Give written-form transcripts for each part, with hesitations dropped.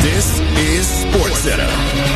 This is SportsCenter.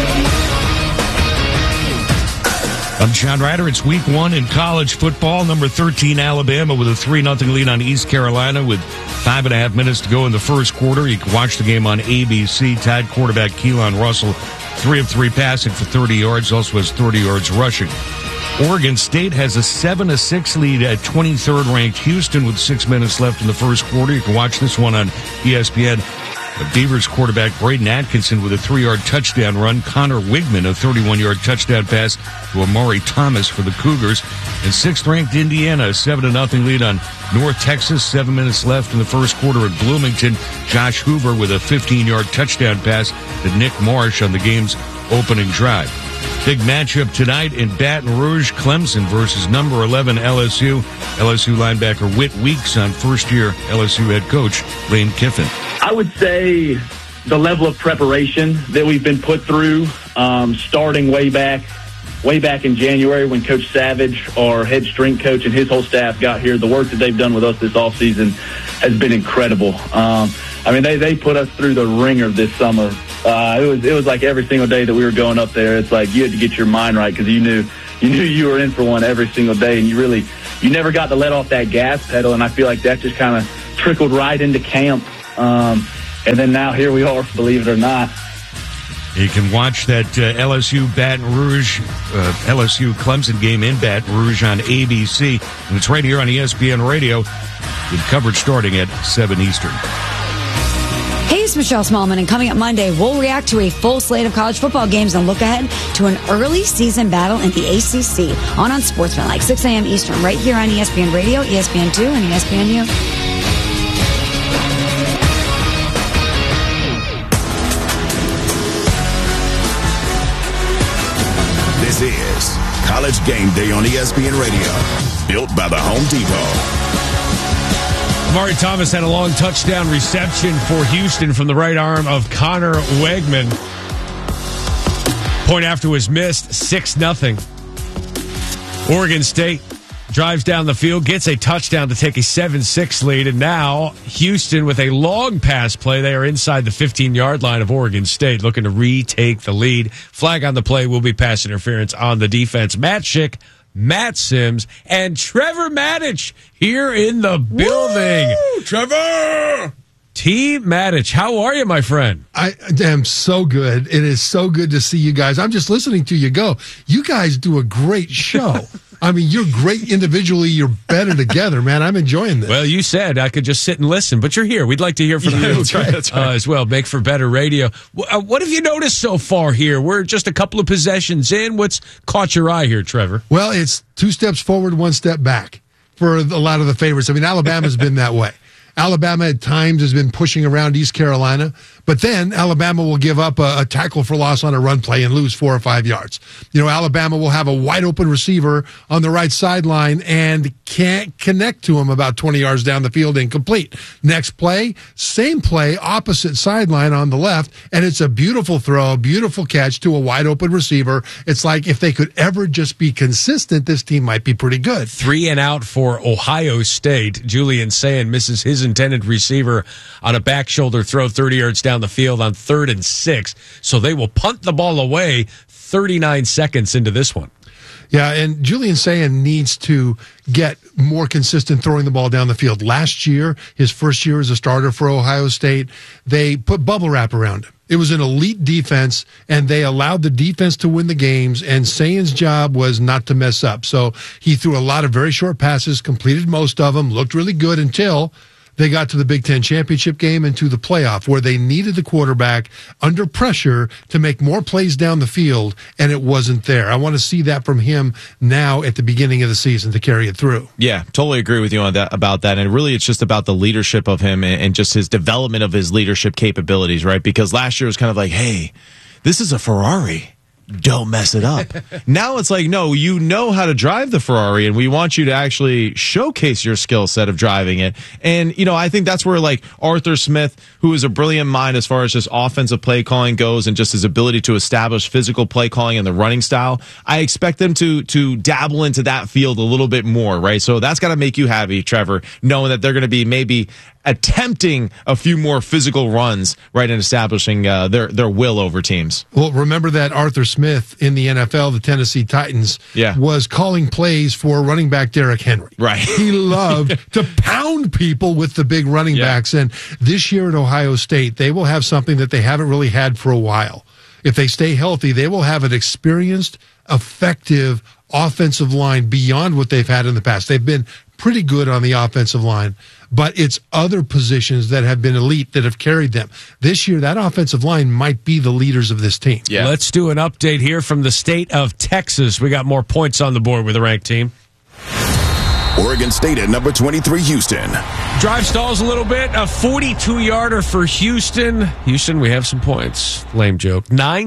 I'm John Ryder. It's week 1 in college football. Number 13, Alabama, with a 3-0 lead on East Carolina with 5.5 minutes to go in the first quarter. You can watch the game on ABC. Tide quarterback Keelan Russell, 3 of 3 passing for 30 yards, also has 30 yards rushing. Oregon State has a 7-6 lead at 23rd ranked Houston with 6 minutes left in the first quarter. You can watch this one on ESPN. The Beavers quarterback Braden Atkinson with a 3-yard touchdown run. Connor Wigman, a 31-yard touchdown pass to Amari Thomas for the Cougars. And 6th-ranked Indiana, a 7-0 lead on North Texas. 7 minutes left in the first quarter at Bloomington. Josh Hoover with a 15-yard touchdown pass to Nick Marsh on the game's opening drive. Big matchup tonight in Baton Rouge. Clemson versus number 11 LSU. LSU linebacker Whit Weeks on first-year LSU head coach Lane Kiffin. I would say the level of preparation that we've been put through, starting way back in January when Coach Savage, our head strength coach, and his whole staff got here. The work that they've done with us this offseason has been incredible. They put us through the ringer this summer. It was like every single day that we were going up there. It's like you had to get your mind right because you knew you were in for one every single day, and you never got to let off that gas pedal. And I feel like that just kind of trickled right into camp. And then now here we are, believe it or not. You can watch that LSU Baton Rouge, LSU Clemson game in Baton Rouge on ABC. And it's right here on ESPN Radio with coverage starting at 7 Eastern. Hey, it's Michelle Smallman, and coming up Monday, we'll react to a full slate of college football games and look ahead to an early season battle in the ACC on Sportsman, 6 a.m. Eastern, right here on ESPN Radio, ESPN2, and ESPNU. This is College Game Day on ESPN Radio, built by the Home Depot. Amari Thomas had a long touchdown reception for Houston from the right arm of Connor Wegman. Point after was missed, 6-0. Oregon State drives down the field, gets a touchdown to take a 7-6 lead, and now Houston with a long pass play. They are inside the 15-yard line of Oregon State, looking to retake the lead. Flag on the play will be pass interference on the defense. Matt Schick, Matt Sims, and Trevor Maddich here in the building. Woo! Trevor! T. Maddich, how are you, my friend? I am so good. It is so good to see you guys. I'm just listening to you go. You guys do a great show. I mean, you're great individually. You're better together, man. I'm enjoying this. Well, you said I could just sit and listen, but you're here. We'd like to hear from you That's right. As well. Make for better radio. What have you noticed so far here? We're just a couple of possessions in. What's caught your eye here, Trevor? Well, it's 2 steps forward, 1 step back for a lot of the favorites. I mean, Alabama's been that way. Alabama at times has been pushing around East Carolina, but then Alabama will give up a tackle for loss on a run play and lose 4 or 5 yards. Alabama will have a wide open receiver on the right sideline and can't connect to him about 20 yards down the field, incomplete. Next play, same play, opposite sideline on the left, and it's a beautiful throw, a beautiful catch to a wide open receiver. It's like if they could ever just be consistent, this team might be pretty good. 3 and out for Ohio State. Julian Sayin misses his intended receiver on a back shoulder throw 30 yards down the field on 3rd and 6. So they will punt the ball away 39 seconds into this one. Yeah, and Julian Sayin needs to get more consistent throwing the ball down the field. Last year, his first year as a starter for Ohio State, they put bubble wrap around him. It was an elite defense, and they allowed the defense to win the games, and Sayin's job was not to mess up. So he threw a lot of very short passes, completed most of them, looked really good until they got to the Big Ten championship game and to the playoff, where they needed the quarterback under pressure to make more plays down the field, and it wasn't there. I want to see that from him now at the beginning of the season to carry it through. Yeah, totally agree with you on that, about that. And really, it's just about the leadership of him and just his development of his leadership capabilities, right? Because last year was kind of like, hey, this is a Ferrari. Don't mess it up. Now it's like, no, you know how to drive the Ferrari, and we want you to actually showcase your skill set of driving it. And, I think that's where, Arthur Smith, who is a brilliant mind as far as just offensive play calling goes and just his ability to establish physical play calling and the running style, I expect them to dabble into that field a little bit more, right? So that's got to make you happy, Trevor, knowing that they're going to be maybe attempting a few more physical runs, right, and establishing their will over teams. Well, remember that Arthur Smith in the NFL, the Tennessee Titans, was calling plays for running back Derrick Henry. Right. He loved to pound people with the big running backs. And this year at Ohio State, they will have something that they haven't really had for a while. If they stay healthy, they will have an experienced, effective offensive line beyond what they've had in the past. They've been pretty good on the offensive line, but it's other positions that have been elite that have carried them. This year, that offensive line might be the leaders of this team. Yeah. Let's do an update here from the state of Texas. We got more points on the board with the ranked team. Oregon State at number 23, Houston. Drive stalls a little bit. A 42-yarder for Houston. Houston, we have some points. Lame joke.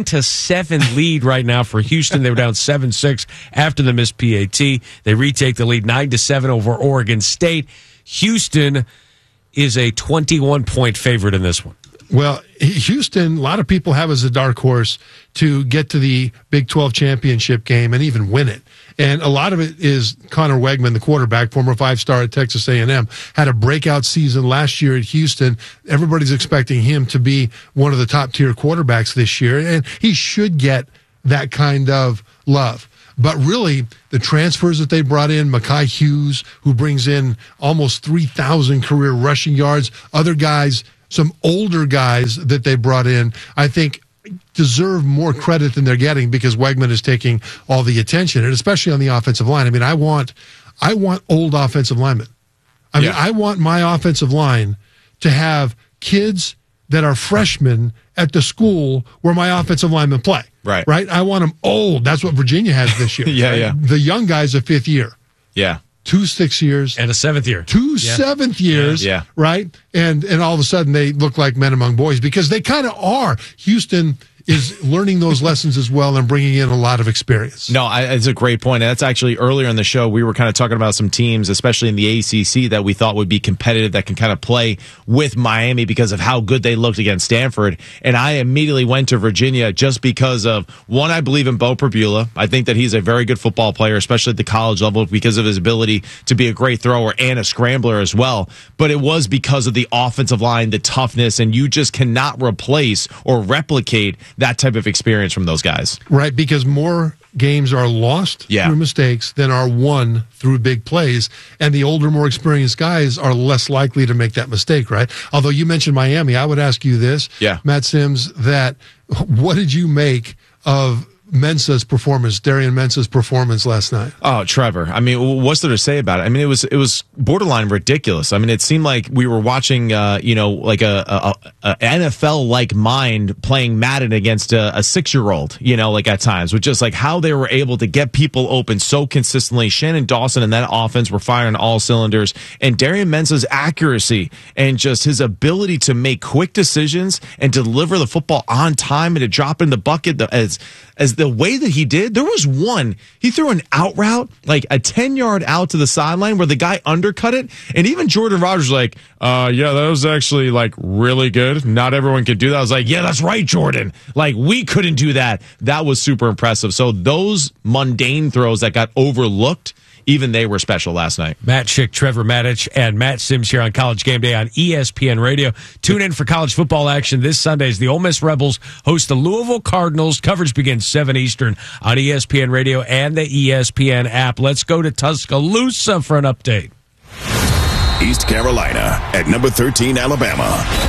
9-7 lead right now for Houston. They were down 7-6 after the missed PAT. They retake the lead 9-7 over Oregon State. Houston is a 21-point favorite in this one. Well, Houston, a lot of people have as a dark horse to get to the Big 12 championship game and even win it. And a lot of it is Connor Wegman, the quarterback, former 5-star at Texas A&M, had a breakout season last year at Houston. Everybody's expecting him to be one of the top-tier quarterbacks this year, and he should get that kind of love. But really, the transfers that they brought in, Mekhi Hughes, who brings in almost 3,000 career rushing yards, other guys, some older guys that they brought in, I think deserve more credit than they're getting because Wegman is taking all the attention, and especially on the offensive line. I mean, I want old offensive linemen. I want my offensive line to have kids that are freshmen at the school where my offensive linemen play. Right. I want them old. That's what Virginia has this year. Yeah. The young guys a fifth year. Yeah. 2 6 years. And a 7th year. 2 7th years. Yeah. Right? And all of a sudden they look like men among boys because they kind of are. Houston is learning those lessons as well and bringing in a lot of experience. No, it's a great point. And that's actually earlier in the show, we were kind of talking about some teams, especially in the ACC, that we thought would be competitive, that can kind of play with Miami because of how good they looked against Stanford. And I immediately went to Virginia just because of, one, I believe in Bo Prabula. I think that he's a very good football player, especially at the college level, because of his ability to be a great thrower and a scrambler as well. But it was because of the offensive line, the toughness, and you just cannot replace or replicate that type of experience from those guys. Right, because more games are lost through mistakes than are won through big plays, and the older, more experienced guys are less likely to make that mistake, right? Although you mentioned Miami, I would ask you this, Matt Sims, that what did you make of Darian Mensah's performance last night? Oh, Trevor. I mean, what's there to say about it? I mean, it was borderline ridiculous. I mean, it seemed like we were watching, like a NFL-like mind playing Madden against a 6-year-old, like at times, with just like how they were able to get people open so consistently. Shannon Dawson and that offense were firing all cylinders, and Darian Mensah's accuracy and just his ability to make quick decisions and deliver the football on time and to drop in the bucket as the way that he did. There was one, he threw an out route, like a 10-yard out to the sideline where the guy undercut it. And even Jordan Rogers was like, that was actually like really good. Not everyone could do that. I was like, yeah, that's right, Jordan. Like we couldn't do that. That was super impressive. So those mundane throws that got overlooked, even they were special last night. Matt Schick, Trevor Mattich, and Matt Sims here on College Game Day on ESPN Radio. Tune in for college football action this Sunday as the Ole Miss Rebels host the Louisville Cardinals. Coverage begins 7 Eastern on ESPN Radio and the ESPN app. Let's go to Tuscaloosa for an update. East Carolina at number 13, Alabama.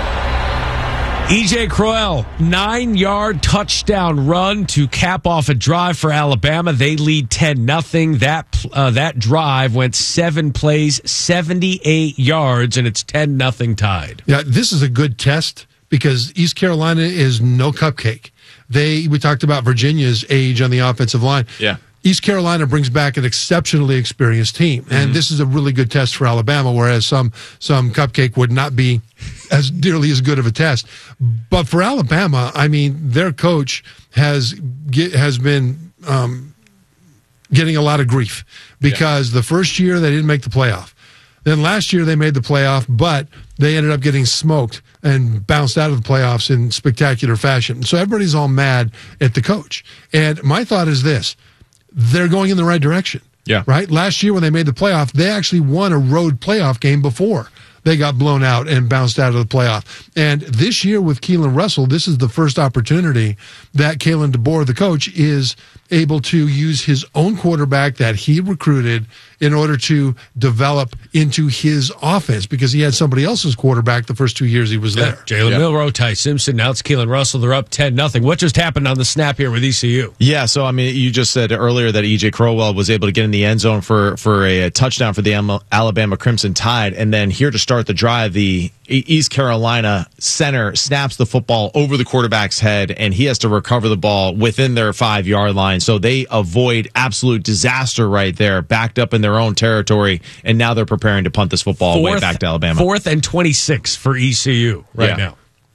E.J. Crowell, 9-yard touchdown run to cap off a drive for Alabama. They lead 10-0. That drive went 7 plays, 78 yards, and it's 10-0 tied. Yeah, this is a good test because East Carolina is no cupcake. We talked about Virginia's age on the offensive line. Yeah. East Carolina brings back an exceptionally experienced team, and this is a really good test for Alabama, whereas some cupcake would not be as nearly as good of a test. But for Alabama, I mean, their coach has been getting a lot of grief because the first year they didn't make the playoff. Then last year they made the playoff, but they ended up getting smoked and bounced out of the playoffs in spectacular fashion. So everybody's all mad at the coach. And my thought is this. They're going in the right direction. Yeah. Right? Last year when they made the playoff, they actually won a road playoff game before. they got blown out and bounced out of the playoff. And this year with Keelan Russell, this is the first opportunity that Kalen DeBoer, the coach, is able to use his own quarterback that he recruited in order to develop into his offense, because he had somebody else's quarterback the first 2 years he was there. Jalen Milroe, Ty Simpson, now it's Keelan Russell. They're up 10-0. What just happened on the snap here with ECU? Yeah, so I mean, you just said earlier that E.J. Crowell was able to get in the end zone for a touchdown for the Alabama Crimson Tide, and then here to start the drive, the East Carolina center snaps the football over the quarterback's head, and he has to recover the ball within their 5-yard line. So they avoid absolute disaster right there, backed up in their own territory, and now they're preparing to punt this football way back to Alabama. 4th and 26 for ECU now.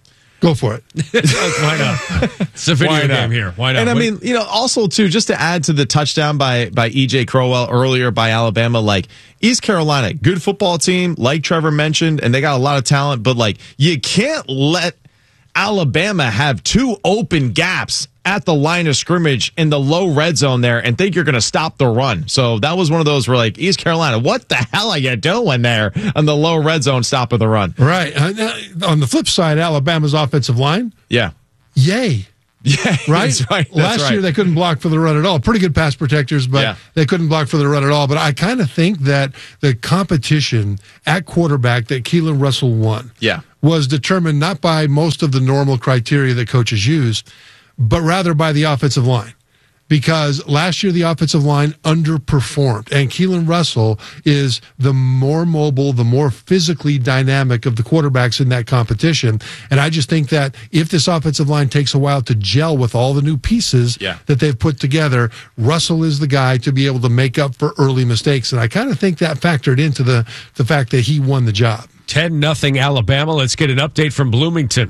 Go for it. Why not? It's a video game here. Why not? And I mean, also too, just to add to the touchdown by E.J. Crowell earlier by Alabama, like East Carolina, good football team, like Trevor mentioned, and they got a lot of talent, but like you can't let Alabama have 2 open gaps at the line of scrimmage in the low red zone there and think you're going to stop the run. So that was one of those where, like, East Carolina, what the hell are you doing there on the low red zone stopping the run? Right. On the flip side, Alabama's offensive line. Yeah. Yay. Yeah, right? That's right. Last year they couldn't block for the run at all. Pretty good pass protectors, but they couldn't block for the run at all. But I kind of think that the competition at quarterback that Keelan Russell won was determined not by most of the normal criteria that coaches use, but rather by the offensive line. Because last year the offensive line underperformed, and Keelan Russell is the more mobile, the more physically dynamic of the quarterbacks in that competition. And I just think that if this offensive line takes a while to gel with all the new pieces that they've put together, Russell is the guy to be able to make up for early mistakes. And I kind of think that factored into the fact that he won the job. 10-0 Alabama. Let's get an update from Bloomington.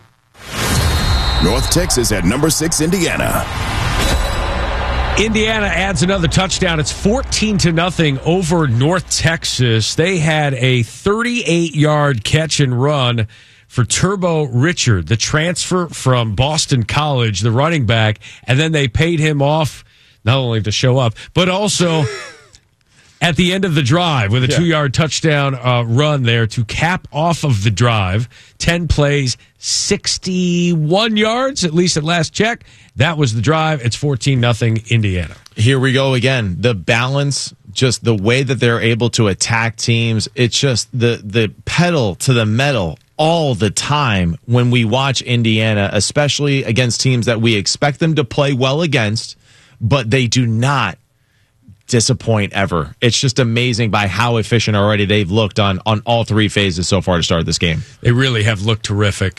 North Texas at number 6, Indiana. Indiana adds another touchdown. It's 14-0 over North Texas. They had a 38-yard catch and run for Turbo Richard, the transfer from Boston College, the running back, and then they paid him off not only to show up, but also at the end of the drive with a 2-yard touchdown run there to cap off of the drive. 10 plays, 61 yards, at least at last check. That was the drive. It's 14-0 Indiana. Here we go again. The balance, just the way that they're able to attack teams, it's just the pedal to the metal all the time when we watch Indiana, especially against teams that we expect them to play well against, but they do not disappoint ever. It's just amazing by how efficient already they've looked on all 3 phases so far to start this game. They really have looked terrific.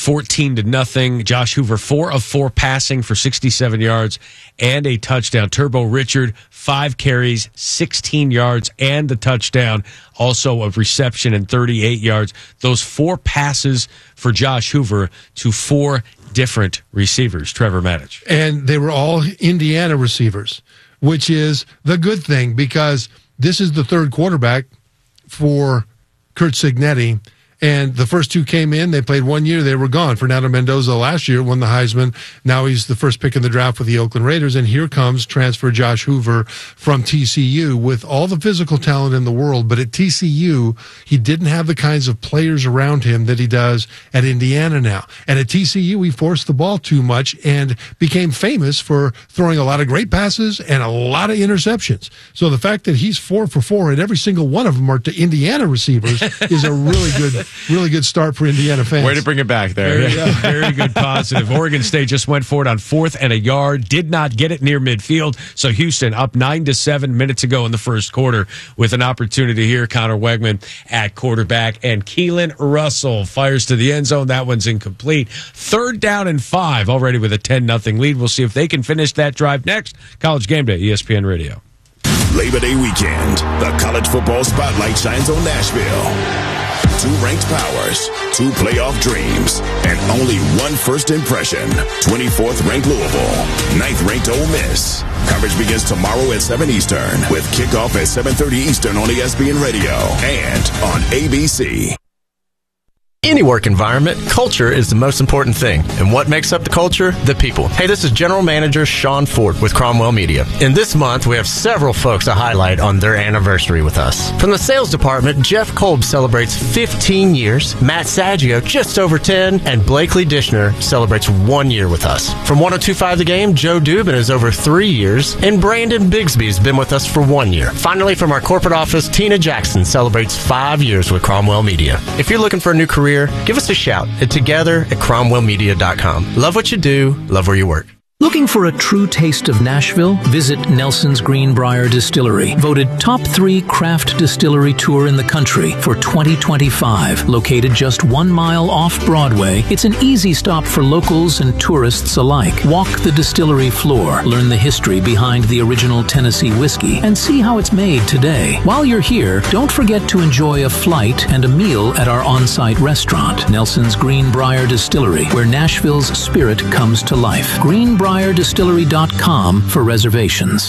14-0. Josh Hoover, 4 of 4 passing for 67 yards and a touchdown. Turbo Richard, 5 carries, 16 yards and the touchdown. Also a reception and 38 yards. Those 4 passes for Josh Hoover to 4 different receivers. Trevor Matich. And they were all Indiana receivers, which is the good thing, because this is the 3rd quarterback for Curt Cignetti. And the first 2 came in. They played 1 year. They were gone. Fernando Mendoza last year won the Heisman. Now he's the first pick in the draft with the Oakland Raiders. And here comes transfer Josh Hoover from TCU with all the physical talent in the world. But at TCU, he didn't have the kinds of players around him that he does at Indiana now. And at TCU, he forced the ball too much and became famous for throwing a lot of great passes and a lot of interceptions. So the fact that he's 4 for 4 and every single one of them are to Indiana receivers is a really good start for Indiana fans. Way to bring it back there. Very good positive. Oregon State just went for it on 4th and a yard. Did not get it near midfield. So Houston up 9-7 minutes ago in the first quarter with an opportunity here. Connor Wegman at quarterback. And Keelan Russell fires to the end zone. That one's incomplete. 3rd down and 5 already with a 10-0 lead. We'll see if they can finish that drive next. College Game Day, ESPN Radio. Labor Day weekend, the college football spotlight shines on Nashville. 2 ranked powers, 2 playoff dreams, and only 1 first impression. 24th ranked Louisville, 9th ranked Ole Miss. Coverage begins tomorrow at 7 Eastern with kickoff at 7:30 Eastern on ESPN Radio and on ABC. any work environment, culture is the most important thing. And what makes up the culture? The people. Hey, this is General Manager Sean Ford with Cromwell Media. And this month, we have several folks to highlight on their anniversary with us. From the sales department, Jeff Kolb celebrates 15 years, Matt Saggio just over 10, and Blakely Dishner celebrates 1 year with us. From 102.5 The Game, Joe Dubin is over 3 years, and Brandon Bigsby's been with us for 1 year. Finally, from our corporate office, Tina Jackson celebrates 5 years with Cromwell Media. If you're looking for a new career, give us a shout at together@cromwellmedia.com. Love what you do, love where you work. Looking for a true taste of Nashville? Visit Nelson's Greenbrier Distillery, voted top 3 craft distillery tour in the country for 2025. Located just 1 mile off Broadway, it's an easy stop for locals and tourists alike. Walk the distillery floor, learn the history behind the original Tennessee whiskey, and see how it's made today. While you're here, don't forget to enjoy a flight and a meal at our on-site restaurant, Nelson's Greenbrier Distillery, where Nashville's spirit comes to life. GreenbrierDistillery.com for reservations.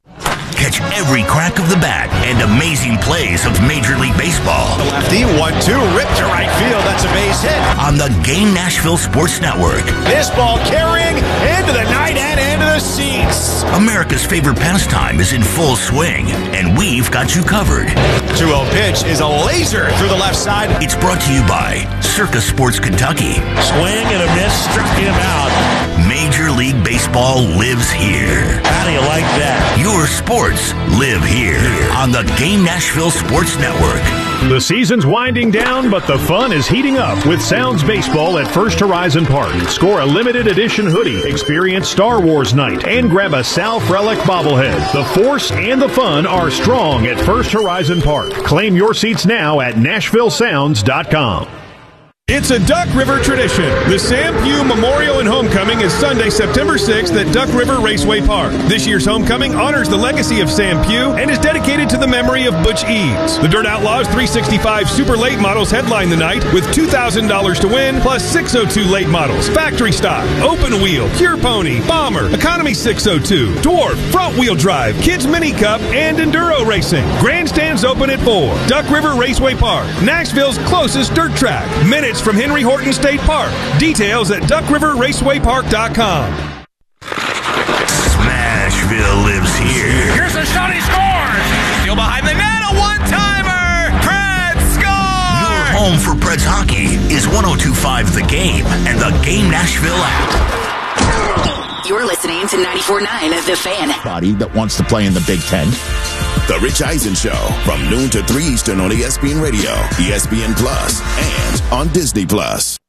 Catch every crack of the bat and amazing plays of Major League Baseball. The lefty, 1-2, ripped to right field. That's a base hit. On the Game Nashville Sports Network. This ball carrying into the night and into the seats. America's favorite pastime is in full swing, and we've got you covered. 2-0 pitch is a laser through the left side. It's brought to you by Circus Sports Kentucky. Swing and a miss, struck him out. Major League Baseball lives here. How do you like that? Your sports live here on the Game Nashville Sports Network. The season's winding down, but the fun is heating up with Sounds Baseball at First Horizon Park. Score a limited edition hoodie, experience Star Wars night, and grab a Sal Frelick bobblehead. The force and the fun are strong at First Horizon Park. Claim your seats now at NashvilleSounds.com. It's a Duck River tradition. The Sam Pugh Memorial and Homecoming is Sunday, September 6th at Duck River Raceway Park. This year's homecoming honors the legacy of Sam Pugh and is dedicated to the memory of Butch Eads. The Dirt Outlaws 365 Super Late models headline the night with $2,000 to win, plus 602 late models, factory stock, open wheel, pure pony, bomber, economy 602, dwarf, front wheel drive, kids mini cup, and enduro racing. Grandstands open at 4. Duck River Raceway Park, Nashville's closest dirt track. Minutes from Henry Horton State Park. Details at duckriverracewaypark.com. Smashville lives here. Here's a shot, he scores! Still behind the net, a one-timer! Preds score! Your home for Preds hockey is 102.5 The Game and the Game Nashville app. You're listening to 94.9 The Fan. Body that wants to play in the Big Ten. The Rich Eisen Show from noon to 3 Eastern on ESPN Radio, ESPN Plus, and on Disney Plus.